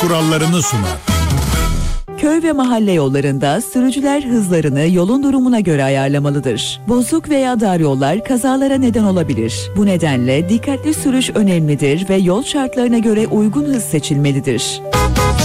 kurallarını sunar. Köy ve mahalle yollarında sürücüler hızlarını yolun durumuna göre ayarlamalıdır. Bozuk veya dar yollar kazalara neden olabilir. Bu nedenle dikkatli sürüş önemlidir ve yol şartlarına göre uygun hız seçilmelidir.